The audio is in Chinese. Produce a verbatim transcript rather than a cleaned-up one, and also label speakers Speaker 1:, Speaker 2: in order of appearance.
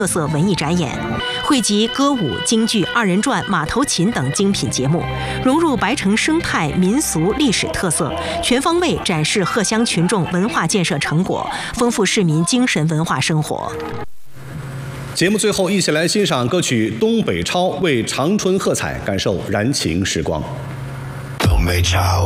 Speaker 1: 特色文艺展演，汇集歌舞、京剧、二人转、马头琴等精品节目，融入白城生态、民俗、历史特色，全方位展示鹤乡群众文化建设成果，丰富市民精神文化生活。
Speaker 2: 节目最后，一起来欣赏歌曲《东北超》，为长春喝彩，感受燃情时光。
Speaker 3: 东北超。